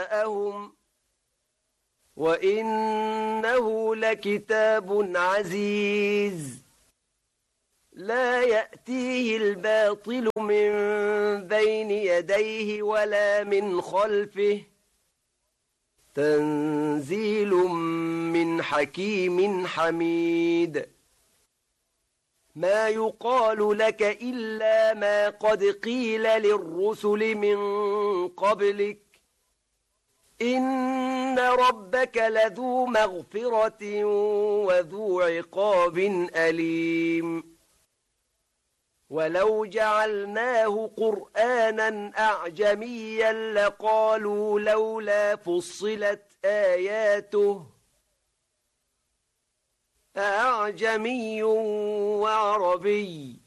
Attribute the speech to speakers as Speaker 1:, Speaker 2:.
Speaker 1: جاءهم وإنه لكتاب عزيز لا يأتيه الباطل من بين يديه ولا من خلفه تنزيل من حكيم حميد ما يقال لك إلا ما قد قيل للرسل من قبلك إن ربك لذو مغفرة وذو عقاب أليم ولو جعلناه قرآنا أعجميا لقالوا لولا فصلت آياته أعجمي وعربي